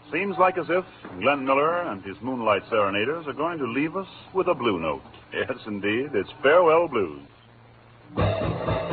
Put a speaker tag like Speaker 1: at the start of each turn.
Speaker 1: Seems like as if Glenn Miller and his Moonlight Serenaders are going to leave us with a blue note. Yes, indeed. It's Farewell Blues.